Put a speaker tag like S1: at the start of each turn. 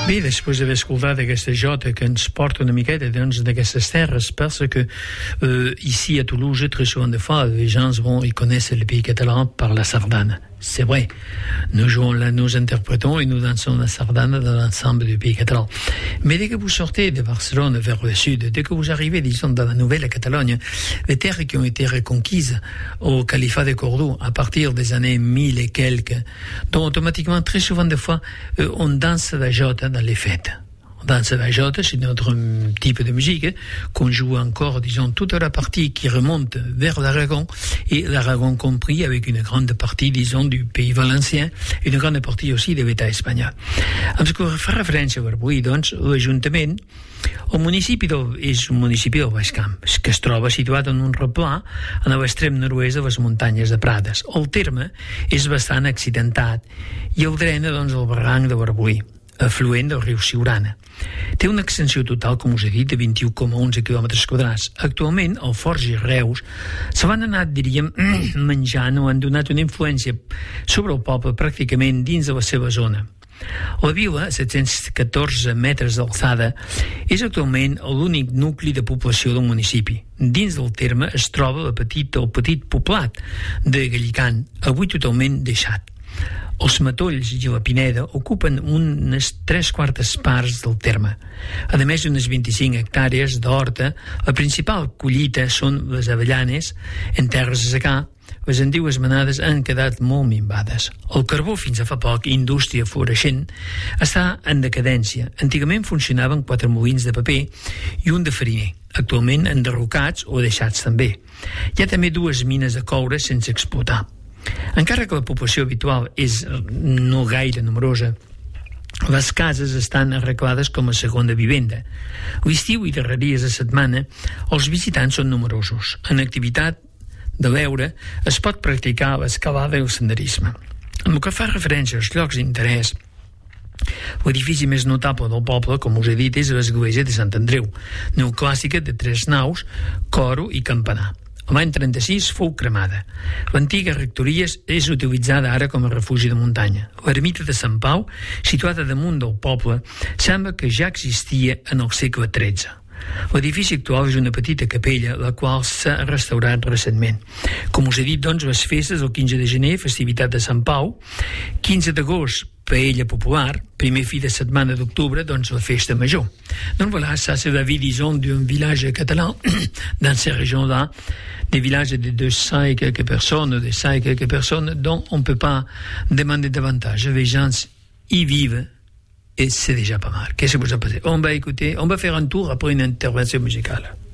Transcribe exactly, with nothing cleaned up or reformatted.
S1: Bé, després d'haver escoltat aquesta jota que ens porta una miqueta doncs, d'aquestes terres, parce que euh, ici à Toulouse, très souvent de fois, les gens vont, ils connaissent le pays catalan par la sardane. C'est vrai. Nous jouons là, nous interprétons et nous dansons la sardane dans l'ensemble du pays catalan. Mais dès que vous sortez de Barcelone vers le sud, dès que vous arrivez, disons, dans la nouvelle Catalogne, les terres qui ont été reconquises au califat de Cordoue à partir des années mille et quelques, dont automatiquement, très souvent de fois, euh, on danse la jota dans les fêtes. On danse la jota, c'est notre type de musique hein, qu'on joue encore, disons, toute la partie qui remonte vers l'Aragon, et l'Aragon compris avec une grande partie, disons, du pays valencien, et une grande partie aussi de l'État espanyol. En ce que fa referència a Arboí, doncs, l'Ajuntament, el municipi del, és un municipi del Baix Camp, que es troba situat en un replà a l'extrem nord-oest de les muntanyes de Prades. El terme és bastant accidentat i el drena, doncs, el barranc de Arboí, afluent del riu Siurana. Té una extensió total, com us he dit, de vint-i-u coma onze quilòmetres quadrats. Actualment, el Forns i Reus se van anar, diríem, menjant o han donat una influència sobre el poble pràcticament dins de la seva zona. La vila, a set-cents catorze metres d'alçada, és actualment l'únic nucli de població del municipi. Dins del terme es troba la petit, el petit poblat de Gallicant, avui totalment deixat. Els matolls i la pineda ocupen unes tres quartes parts del terme. A més d'unes vint-i-cinc hectàrees d'horta, la principal collita són les avellanes en terres a secar. Les antigues manades han quedat molt minvades. El carbó, fins a fa poc, indústria floreixent, està en decadència. Antigament funcionaven quatre molins de paper i un de fariner, actualment enderrocats o deixats també. Hi ha també dues mines de coure sense explotar. Encara que la població habitual és no gaire numerosa, les cases estan arreglades com a segona vivenda. L'estiu i darreries de setmana, els visitants són numerosos. En activitat de l'Eure es pot practicar l'escalada i el senderisme. En el que fa referència als llocs d'interès, l'edifici més notable del poble, com us he dit, és l'església de Sant Andreu, neoclàssica de tres naus, coro i campanar. L'any trenta-sis fou cremada. L'antiga rectoria és utilitzada ara com a refugi de muntanya. L'ermita de Sant Pau, situada damunt del poble, sembla que ja existia en el segle tretze. L'edifici actual és una petita capella, la qual s'ha restaurat recentment. Com us he dit, doncs, les festes del quinze de gener, festivitat de Sant Pau, quinze d'agost, paella popular, primer fi de setmana d'octubre, doncs la festa major. Donc voilà, ça c'est la vie, disons, d'un village catalan, dans ces régions-là, des villages de deux cents et quelques personnes, de cent et quelques personnes, dont on ne peut pas demander davantage. Les gens y vivent, et c'est déjà pas mal. Qu'est-ce que vous en pensez? On va écouter, on va faire un tour après une intervention musicale.